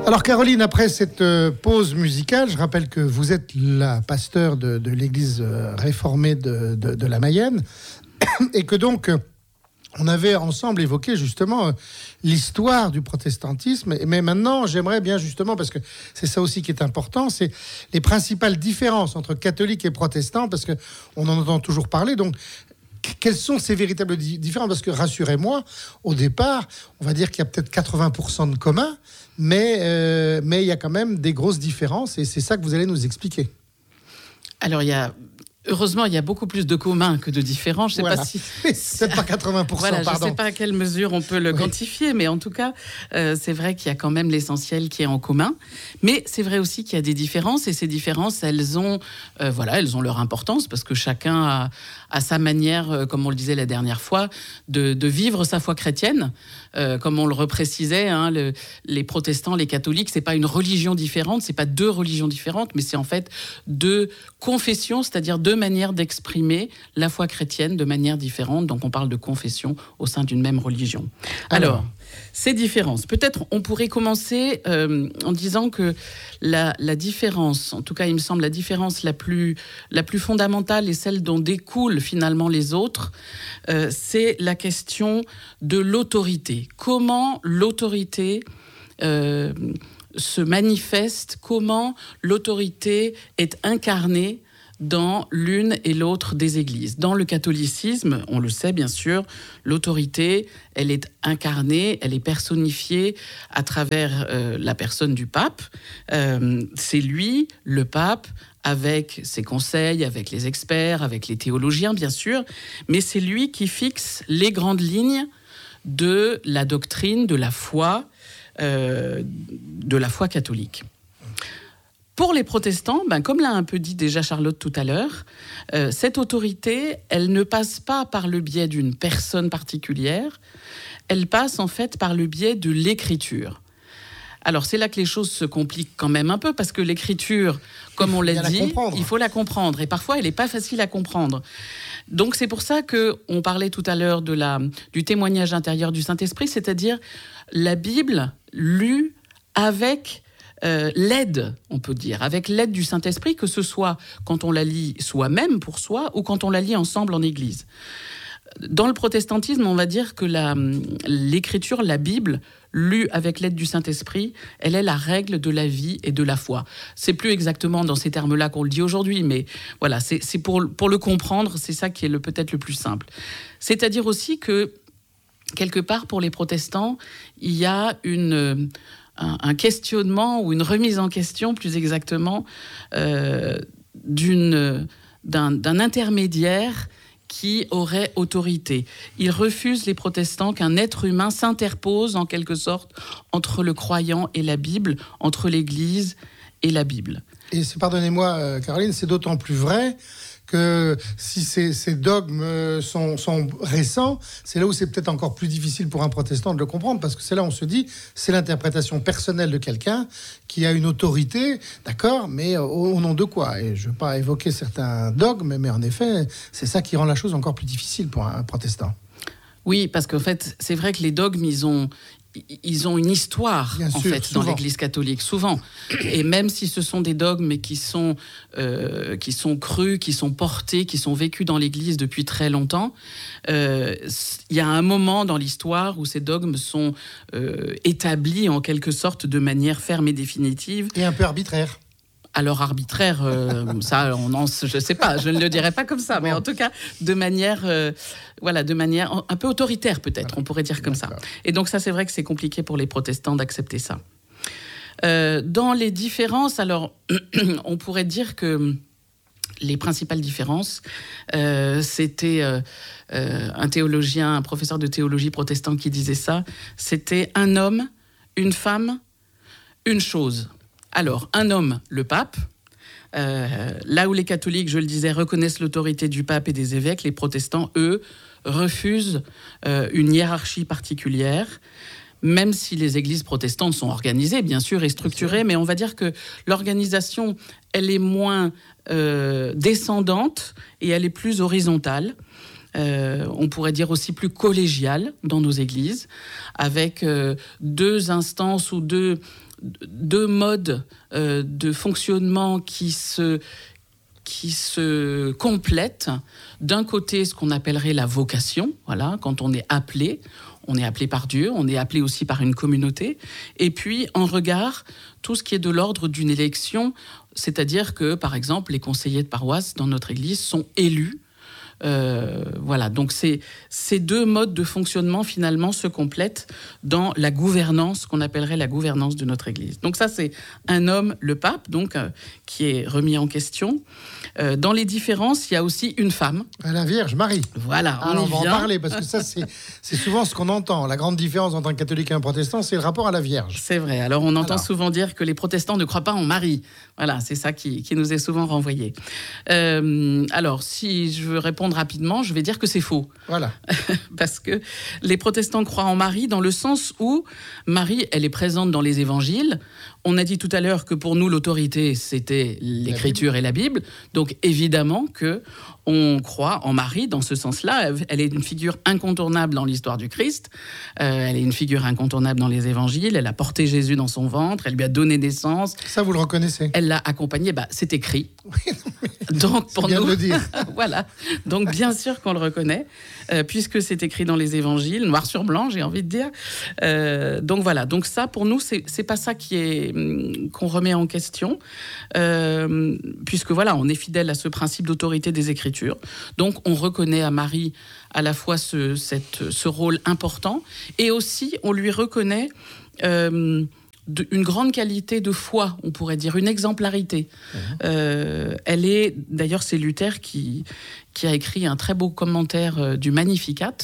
Alors Caroline, après cette pause musicale, je rappelle que vous êtes la pasteur de l'église réformée de la Mayenne et que donc on avait ensemble évoqué justement l'histoire du protestantisme. Mais maintenant, j'aimerais bien justement, parce que c'est ça aussi qui est important, c'est les principales différences entre catholiques et protestants, parce qu'on en entend toujours parler. Donc, quelles sont ces véritables différences ? Parce que, rassurez-moi, au départ, on va dire qu'il y a peut-être 80% de commun, mais il y a quand même des grosses différences, et c'est ça que vous allez nous expliquer. Alors, heureusement, il y a beaucoup plus de communs que de différents. Je sais pas si c'est pas 80%. Voilà, pardon. Je ne sais pas à quelle mesure on peut le quantifier, mais en tout cas, c'est vrai qu'il y a quand même l'essentiel qui est en commun. Mais c'est vrai aussi qu'il y a des différences, et ces différences, elles ont leur importance, parce que chacun a sa manière, comme on le disait la dernière fois, de vivre sa foi chrétienne. Comme on le reprécisait, les protestants, les catholiques, c'est pas une religion différente, c'est pas deux religions différentes, mais c'est en fait deux confessions, c'est-à-dire deux manières d'exprimer la foi chrétienne de manière différente. Donc on parle de confession au sein d'une même religion. Alors, ces différences, peut-être on pourrait commencer en disant que la différence, en tout cas il me semble la différence la plus fondamentale et celle dont découlent finalement les autres, c'est la question de l'autorité. Comment l'autorité se manifeste, comment l'autorité est incarnée dans l'une et l'autre des églises. Dans le catholicisme, on le sait bien sûr, l'autorité, elle est incarnée, elle est personnifiée à travers la personne du pape. C'est lui, le pape, avec ses conseils, avec les experts, avec les théologiens bien sûr, mais c'est lui qui fixe les grandes lignes de la doctrine, de la foi catholique. Pour les protestants, comme l'a un peu dit déjà Charlotte tout à l'heure, cette autorité, elle ne passe pas par le biais d'une personne particulière, elle passe en fait par le biais de l'écriture. Alors c'est là que les choses se compliquent quand même un peu, parce que l'écriture, comme on l'a dit, il faut la comprendre, et parfois elle n'est pas facile à comprendre. Donc c'est pour ça qu'on parlait tout à l'heure du témoignage intérieur du Saint-Esprit, c'est-à-dire la Bible lue avec l'aide, on peut dire, avec l'aide du Saint-Esprit, que ce soit quand on la lit soi-même pour soi ou quand on la lit ensemble en Église. Dans le protestantisme, on va dire que l'écriture, la Bible, lue avec l'aide du Saint-Esprit, elle est la règle de la vie et de la foi. C'est plus exactement dans ces termes-là qu'on le dit aujourd'hui, mais voilà, c'est pour le comprendre, c'est ça qui est peut-être le plus simple. C'est-à-dire aussi que, quelque part, pour les protestants, il y a un questionnement ou une remise en question, plus exactement, d'un intermédiaire qui aurait autorité. Ils refusent, les protestants, qu'un être humain s'interpose en quelque sorte entre le croyant et la Bible, entre l'Église et la Bible. Et pardonnez-moi Caroline, c'est d'autant plus vrai que si ces dogmes sont récents, c'est là où c'est peut-être encore plus difficile pour un protestant de le comprendre, parce que c'est là où on se dit, c'est l'interprétation personnelle de quelqu'un qui a une autorité, d'accord, mais au nom de quoi ? Et je ne veux pas évoquer certains dogmes, mais en effet, c'est ça qui rend la chose encore plus difficile pour un protestant. Oui, parce qu'en fait, c'est vrai que les dogmes, ils ont une histoire, bien en sûr, fait, souvent, dans l'Église catholique, souvent. Et même si ce sont des dogmes qui sont crus, qui sont portés, qui sont vécus dans l'Église depuis très longtemps, il y a un moment dans l'histoire où ces dogmes sont établis en quelque sorte de manière ferme et définitive. Et un peu arbitraire. Alors arbitraire, ça, je sais pas, je ne le dirais pas comme ça, mais en tout cas de manière un peu autoritaire peut-être, on pourrait dire comme ça. Et donc ça, c'est vrai que c'est compliqué pour les protestants d'accepter ça. Dans les différences, alors on pourrait dire que les principales différences, c'était un théologien, un professeur de théologie protestant qui disait ça, c'était un homme, une femme, une chose. Alors, un homme, le pape, là où les catholiques, je le disais, reconnaissent l'autorité du pape et des évêques, les protestants, eux, refusent une hiérarchie particulière, même si les églises protestantes sont organisées, bien sûr, et structurées, mais on va dire que l'organisation, elle est moins descendante et elle est plus horizontale. On pourrait dire aussi plus collégiale dans nos églises, avec deux instances ou deux deux modes de fonctionnement qui se complètent. D'un côté, ce qu'on appellerait la vocation, voilà, quand on est appelé par Dieu, on est appelé aussi par une communauté. Et puis, en regard, tout ce qui est de l'ordre d'une élection, c'est-à-dire que, par exemple, les conseillers de paroisse dans notre Église sont élus. Voilà, donc ces deux modes de fonctionnement finalement se complètent dans la gouvernance qu'on appellerait la gouvernance de notre Église. Donc ça, c'est un homme, le pape, donc qui est remis en question. Dans les différences, il y a aussi une femme. La Vierge Marie. Voilà, on va en parler parce que ça, c'est souvent ce qu'on entend. La grande différence entre un catholique et un protestant, c'est le rapport à la Vierge. C'est vrai. Alors on entend souvent dire que les protestants ne croient pas en Marie. Voilà, c'est ça qui nous est souvent renvoyé. Alors, si je veux répondre rapidement, je vais dire que c'est faux. Voilà. Parce que les protestants croient en Marie dans le sens où Marie, elle est présente dans les évangiles. On a dit tout à l'heure que pour nous, l'autorité, c'était l'écriture et la Bible. Donc, évidemment que on croit en Marie dans ce sens-là. Elle est une figure incontournable dans l'histoire du Christ. Elle est une figure incontournable dans les évangiles. Elle a porté Jésus dans son ventre. Elle lui a donné naissance. Ça, vous le reconnaissez? Elle l'a accompagné. C'est écrit. Donc, pour bien nous, de le dire. Voilà. Donc, bien sûr qu'on le reconnaît, puisque c'est écrit dans les évangiles, noir sur blanc, j'ai envie de dire. Donc, voilà. Donc, ça, pour nous, c'est pas ça qu'on remet en question, puisque, voilà, on est fidèle à ce principe d'autorité des Écritures. Donc, on reconnaît à Marie à la fois ce rôle important, et aussi, on lui reconnaît une grande qualité de foi, on pourrait dire, une exemplarité. Elle est, d'ailleurs, c'est Luther qui a écrit un très beau commentaire du Magnificat,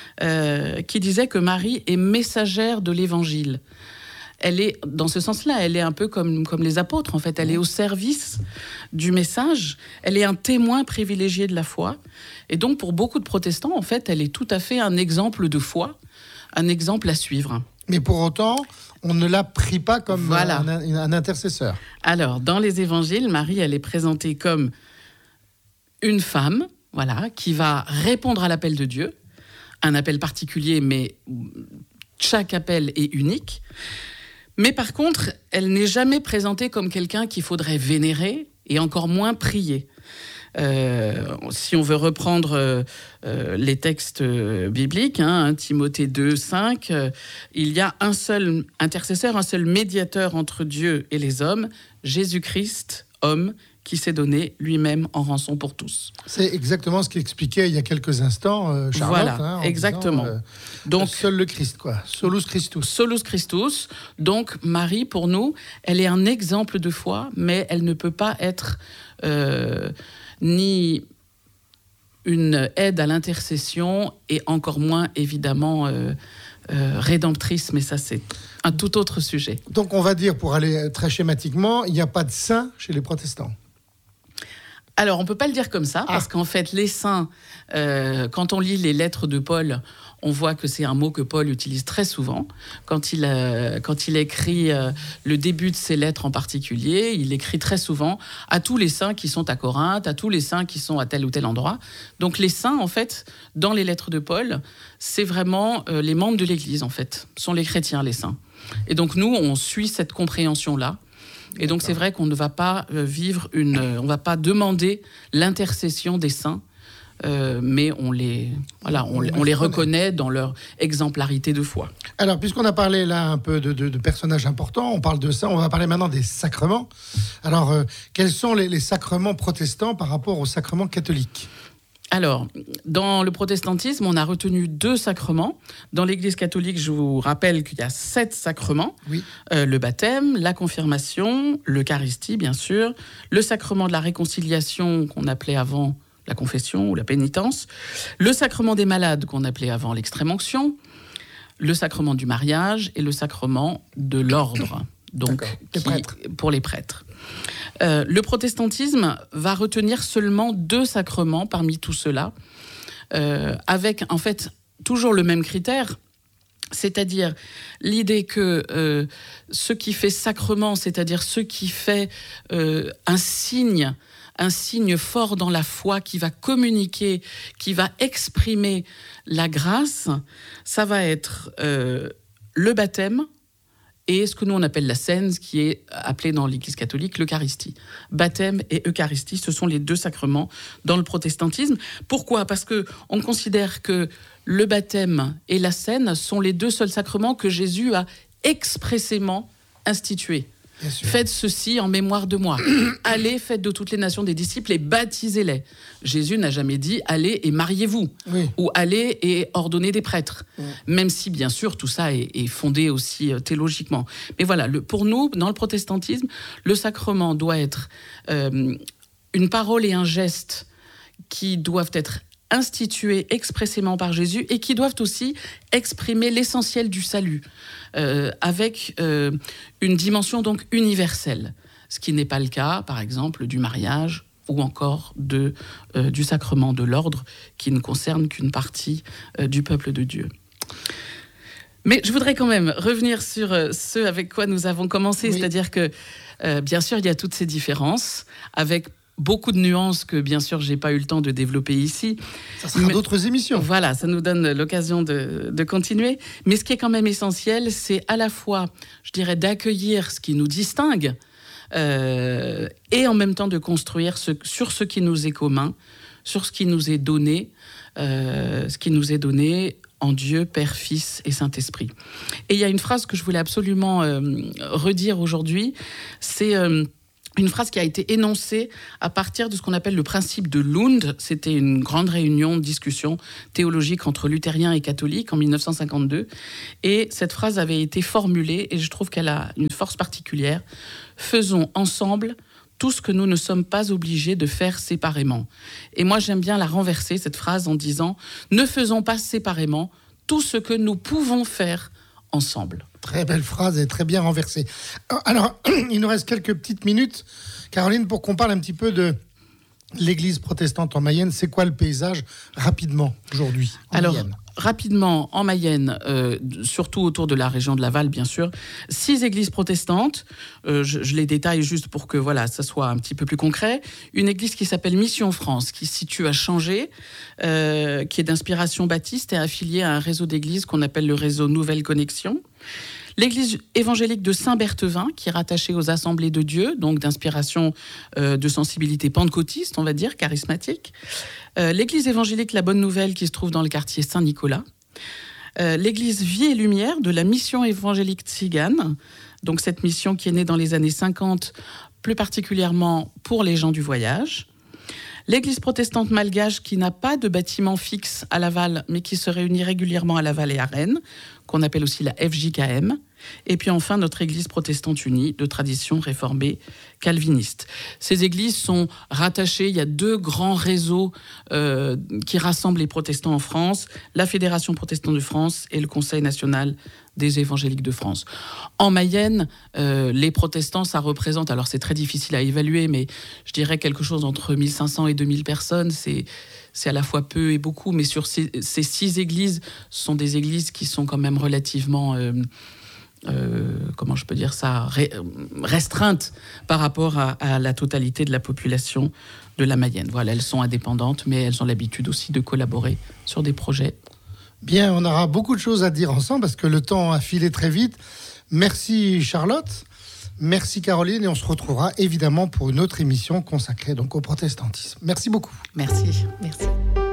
qui disait que Marie est messagère de l'Évangile. Elle est, dans ce sens-là, elle est un peu comme les apôtres, en fait. Elle est au service du message. Elle est un témoin privilégié de la foi. Et donc, pour beaucoup de protestants, en fait, elle est tout à fait un exemple de foi, un exemple à suivre. Mais pour autant, on ne la prie pas comme un intercesseur. Alors, dans les évangiles, Marie, elle est présentée comme une femme, voilà, qui va répondre à l'appel de Dieu. Un appel particulier, mais chaque appel est unique. Mais par contre, elle n'est jamais présentée comme quelqu'un qu'il faudrait vénérer et encore moins prier. Si on veut reprendre les textes bibliques, Timothée 2, 5, il y a un seul intercesseur, un seul médiateur entre Dieu et les hommes, Jésus-Christ, homme, qui s'est donné lui-même en rançon pour tous. C'est exactement ce qu'expliquait il y a quelques instants Charlotte. Voilà, exactement. Donc, seul le Christ, quoi. Solus Christus. Solus Christus. Donc, Marie, pour nous, elle est un exemple de foi, mais elle ne peut pas être ni une aide à l'intercession et encore moins, évidemment, rédemptrice, mais ça, c'est un tout autre sujet. Donc, on va dire, pour aller très schématiquement, il n'y a pas de saints chez les protestants. Alors, on ne peut pas le dire comme ça, parce qu'en fait, les saints, quand on lit les lettres de Paul, on voit que c'est un mot que Paul utilise très souvent. Quand il écrit le début de ses lettres en particulier, il écrit très souvent à tous les saints qui sont à Corinthe, à tous les saints qui sont à tel ou tel endroit. Donc les saints, en fait, dans les lettres de Paul, c'est vraiment les membres de l'Église, en fait. Ce sont les chrétiens, les saints. Et donc nous, on suit cette compréhension-là. Et donc c'est vrai qu'on ne va pas on va pas demander l'intercession des saints, mais on les reconnaît dans leur exemplarité de foi. Alors, puisqu'on a parlé là un peu de personnages importants, on parle de ça, on va parler maintenant des sacrements. Alors, quels sont les sacrements protestants par rapport aux sacrements catholiques ? Alors, dans le protestantisme, on a retenu 2 sacrements. Dans l'Église catholique, je vous rappelle qu'il y a 7 sacrements. Oui. Le baptême, la confirmation, l'Eucharistie, bien sûr, le sacrement de la réconciliation qu'on appelait avant la confession ou la pénitence, le sacrement des malades qu'on appelait avant l'extrême-onction, le sacrement du mariage et le sacrement de l'ordre, donc pour les prêtres. Le protestantisme va retenir seulement 2 sacrements parmi tout cela, avec en fait toujours le même critère, c'est-à-dire l'idée que ce qui fait sacrement, c'est-à-dire ce qui fait un signe fort dans la foi, qui va communiquer, qui va exprimer la grâce, ça va être le baptême et ce que nous on appelle la scène, ce qui est appelé dans l'Église catholique l'Eucharistie. Baptême et Eucharistie, ce sont les deux sacrements dans le protestantisme. Pourquoi ? Parce qu'on considère que le baptême et la scène sont les deux seuls sacrements que Jésus a expressément institués. Faites ceci en mémoire de moi. Allez, faites de toutes les nations des disciples et baptisez-les. Jésus n'a jamais dit « allez et mariez-vous » ou « allez et ordonnez des prêtres », même si, bien sûr, tout ça est fondé aussi théologiquement. Mais voilà, pour nous, dans le protestantisme, le sacrement doit être une parole et un geste qui doivent être institués expressément par Jésus et qui doivent aussi exprimer l'essentiel du salut avec une dimension donc universelle, ce qui n'est pas le cas, par exemple, du mariage ou encore du sacrement de l'ordre qui ne concerne qu'une partie du peuple de Dieu. Mais je voudrais quand même revenir sur ce avec quoi nous avons commencé, c'est-à-dire que, bien sûr, il y a toutes ces différences avec beaucoup de nuances que, bien sûr, je n'ai pas eu le temps de développer ici. Ça sera d'autres émissions. Voilà, ça nous donne l'occasion de continuer. Mais ce qui est quand même essentiel, c'est à la fois, je dirais, d'accueillir ce qui nous distingue et en même temps de construire sur ce qui nous est commun, sur ce qui nous est donné, en Dieu, Père, Fils et Saint-Esprit. Et il y a une phrase que je voulais absolument redire aujourd'hui, c'est une phrase qui a été énoncée à partir de ce qu'on appelle le principe de Lund. C'était une grande réunion de discussion théologique entre luthériens et catholiques en 1952. Et cette phrase avait été formulée, et je trouve qu'elle a une force particulière. « Faisons ensemble tout ce que nous ne sommes pas obligés de faire séparément. » Et moi, j'aime bien la renverser, cette phrase, en disant « Ne faisons pas séparément tout ce que nous pouvons faire ensemble. » Très belle phrase et très bien renversée. Alors, il nous reste quelques petites minutes, Caroline, pour qu'on parle un petit peu de l'Église protestante en Mayenne. C'est quoi le paysage, rapidement, aujourd'hui, en Mayenne ? Rapidement, en Mayenne, surtout autour de la région de Laval, bien sûr, 6 églises protestantes. Je les détaille juste pour que ça soit un petit peu plus concret. Une église qui s'appelle Mission France, qui se situe à Changé, qui est d'inspiration baptiste et affiliée à un réseau d'églises qu'on appelle le réseau Nouvelle Connexion. L'église évangélique de Saint-Berthevin, qui est rattachée aux Assemblées de Dieu, donc d'inspiration de sensibilité pentecôtiste, on va dire, charismatique. L'église évangélique La Bonne Nouvelle, qui se trouve dans le quartier Saint-Nicolas. L'église Vie et Lumière de la mission évangélique Tzigane, donc cette mission qui est née dans les années 50, plus particulièrement pour les gens du voyage. L'église protestante malgache qui n'a pas de bâtiment fixe à Laval, mais qui se réunit régulièrement à Laval et à Rennes, qu'on appelle aussi la FJKM. Et puis enfin, notre église protestante unie de tradition réformée calviniste. Ces églises sont rattachées, il y a 2 grands réseaux qui rassemblent les protestants en France, la Fédération protestante de France et le Conseil national des évangéliques de France. En Mayenne, les protestants, ça représente, alors c'est très difficile à évaluer, mais je dirais quelque chose entre 1500 et 2000 personnes, c'est à la fois peu et beaucoup, mais sur ces 6 églises, ce sont des églises qui sont quand même relativement... comment je peux dire ça, restreinte par rapport à la totalité de la population de la Mayenne. Voilà, elles sont indépendantes, mais elles ont l'habitude aussi de collaborer sur des projets. Bien, on aura beaucoup de choses à dire ensemble parce que le temps a filé très vite. Merci Charlotte, merci Caroline, et on se retrouvera évidemment pour une autre émission consacrée donc au protestantisme. Merci beaucoup. Merci.